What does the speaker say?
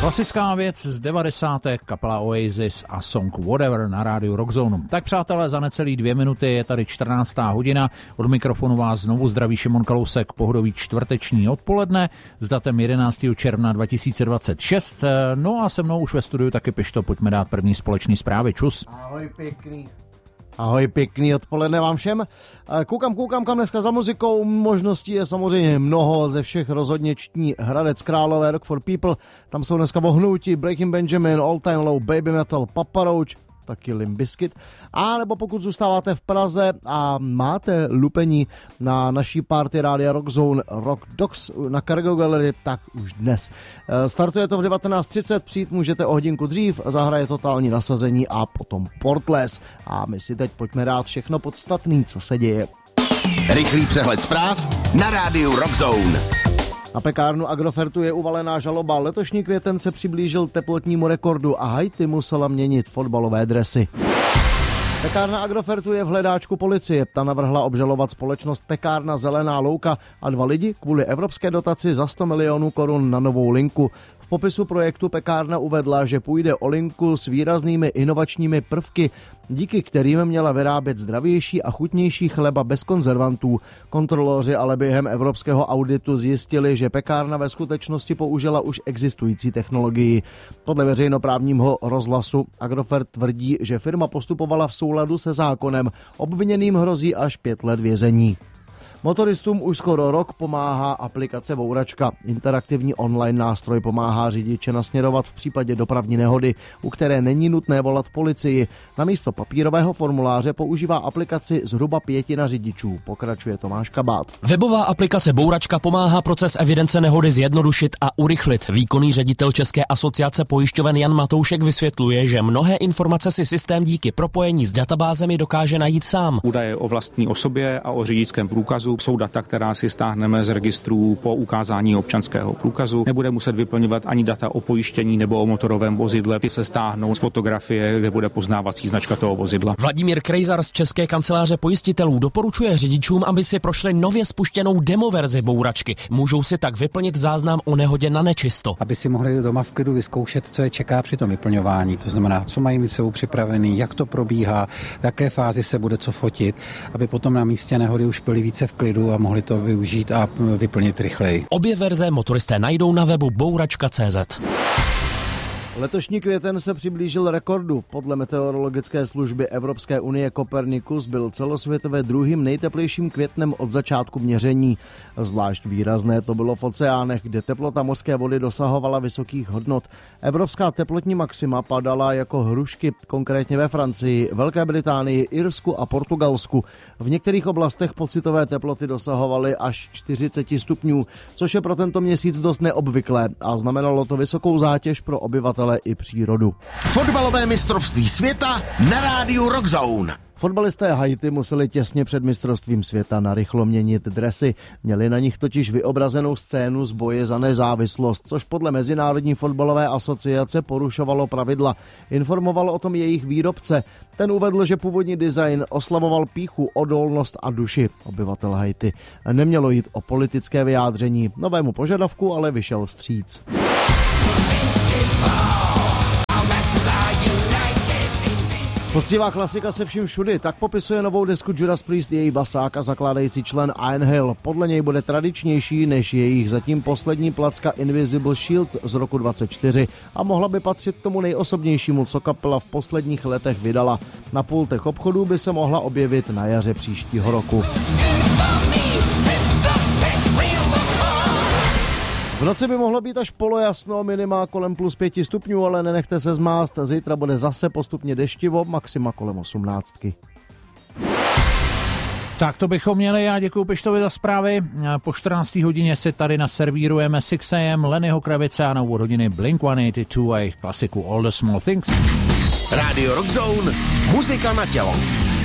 Klasická věc z 90. kapela Oasis a song Whatever na rádiu Rockzone. Tak přátelé, za necelý 2 minuty je tady 14. hodina. Od mikrofonu vás znovu zdraví Šimon Kalousek, pohodový čtvrteční odpoledne s datem 11. června 2026. No a se mnou už ve studiu taky Pišto, pojďme dát první společný zprávy. Čus. Ahoj pěkný. Ahoj, pěkný odpoledne vám všem. Koukám kam dneska za muzikou, možností je samozřejmě mnoho, ze všech rozhodně čtní Hradec Králové, Rock for People, tam jsou dneska vohnutí, Breaking Benjamin, All Time Low, Baby Metal, Papa Roach, taky Limp Bizkit. A nebo pokud zůstáváte v Praze a máte lupení na naší party Rádia Rockzone Rock Dogs na Cargo Gallery, tak už dnes. Startuje to v 19:30, přijít můžete o hodinku dřív, zahraje totální nasazení a potom Portless. A my si teď pojďme dát všechno podstatný, co se děje. Rychlý přehled zpráv na Rádiu Rockzone. Na pekárnu Agrofertu je uvalená žaloba. Letošní květen se přiblížil teplotnímu rekordu a Haiti musela měnit fotbalové dresy. Pekárna Agrofertu je v hledáčku policie. Ta navrhla obžalovat společnost Pekárna Zelená louka a 2 lidi kvůli evropské dotaci za 100 milionů korun na novou linku. V popisu projektu pekárna uvedla, že půjde o linku s výraznými inovačními prvky, díky kterým měla vyrábět zdravější a chutnější chleba bez konzervantů. Kontroloři ale během evropského auditu zjistili, že pekárna ve skutečnosti použila už existující technologii. Podle veřejnoprávního rozhlasu Agrofert tvrdí, že firma postupovala v souladu se zákonem. Obviněným hrozí až 5 let vězení. Motoristům už skoro rok pomáhá aplikace Bouračka. Interaktivní online nástroj pomáhá řidiče nasměrovat v případě dopravní nehody, u které není nutné volat policii. Namísto papírového formuláře používá aplikaci zhruba 1/5 řidičů, pokračuje Tomáš Kabát. Webová aplikace Bouračka pomáhá proces evidence nehody zjednodušit a urychlit. Výkonný ředitel České asociace pojišťoven Jan Matoušek vysvětluje, že mnohé informace si systém díky propojení s databázemi dokáže najít sám. Údaje o vlastní osobě a o řidičském průkazu jsou data, která si stáhneme z registrů po ukázání občanského průkazu. Nebude muset vyplňovat ani data o pojištění nebo o motorovém vozidle. Ty se stáhnou z fotografie, kde bude poznávací značka toho vozidla. Vladimír Krejzar z České kanceláře pojistitelů doporučuje řidičům, aby si prošli nově spuštěnou demoverzi Bouračky. Můžou si tak vyplnit záznam o nehodě na nečisto. Aby si mohli doma v klidu vyzkoušet, co je čeká při tom vyplňování. To znamená, co mají mít sebou připravený, jak to probíhá, v jaké fázi se bude co fotit, aby potom na místě nehody už byli více v klidu a mohli to využít a vyplnit rychleji. Obě verze motoristé najdou na webu bouračka.cz. Letošní květen se přiblížil rekordu. Podle meteorologické služby Evropské unie Copernicus byl celosvětově druhým nejteplejším květnem od začátku měření. Zvlášť výrazné to bylo v oceánech, kde teplota mořské vody dosahovala vysokých hodnot. Evropská teplotní maxima padala jako hrušky, konkrétně ve Francii, Velké Británii, Irsku a Portugalsku. V některých oblastech pocitové teploty dosahovaly až 40 stupňů, což je pro tento měsíc dost neobvyklé a znamenalo to vysokou zátěž pro obyvatele i přírodu. Fotbalové mistrovství světa na rádiu Rockzone. Fotbalisté Haiti museli těsně před mistrovstvím světa narychlo měnit dresy. Měli na nich totiž vyobrazenou scénu z boje za nezávislost, což podle Mezinárodní fotbalové asociace porušovalo pravidla. Informoval o tom jejich výrobce. Ten uvedl, že původní design oslavoval pýchu, odolnost a duši obyvatel Haiti. Nemělo jít o politické vyjádření. Novému požadavku ale vyšel vstříc. Poctivá klasika se vším všudy, tak popisuje novou desku Judas Priest její basák a zakládající člen Ian Hill. Podle něj bude tradičnější než jejich zatím poslední placka Invisible Shield z roku 24 a mohla by patřit tomu nejosobnějšímu, co kapela v posledních letech vydala. Na pultech obchodů by se mohla objevit na jaře příštího roku. V noci by mohlo být až polojasno, minima kolem +5 stupňů, ale nenechte se zmást, zítra bude zase postupně deštivo, maxima kolem 18. Tak to bychom měli, já děkuju Pištovi za zprávy. Po 14. hodině si tady naservírujeme 6am, Lennyho Kravice a na úvod hodiny Blink-182 a jejich klasiku All the Small Things. Rádio Rockzone, muzika na tělo.